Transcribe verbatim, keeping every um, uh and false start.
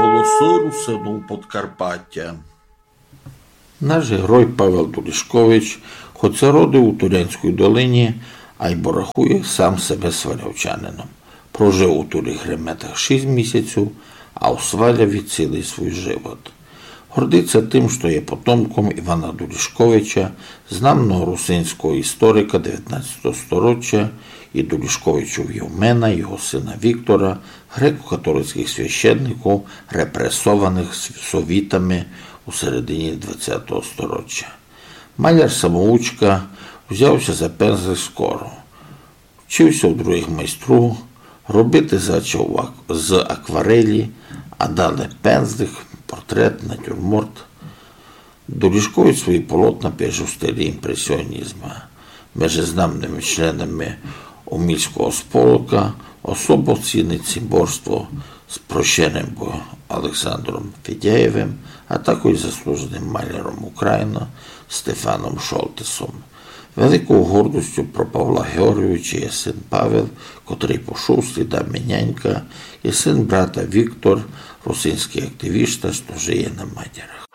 Голоси Русину Подкарпаття. Наш герой Павел Дулішкович, хоч це родив у Турянській долині, а й бо рахує сам себе свалявчанином. Прожив у Турих Реметах шість місяців, а у Сваляві цілий свій живот. Гордиться тим, що є потомком Івана Дулішковича, знамного русинського історика дев'ятнадцятого сторіччя, і Дулішковичів Євмена, його сина Віктора, греко-католицьких священників, репресованих совітами у середині двадцятого сторіччя. Маляр-самоучка взявся за пензлик скоро. Вчився у других майстру, робити зачав з акварелі, а далі пензлик, портрет, натюрморт. Дулішкович свої полотна пише в стилі імпресіонізму. Між знамними членами Умільського сполока особо цінить цимборство з прощеним Олександром Федяєвим, а також заслуженим маляром України Стефаном Шолтесом. Великою гордістю про Павла Георгійовича є син Павел, котрий пішов слідами нянька, і син брата Віктор, русинський активіст, що живе на Мадярах.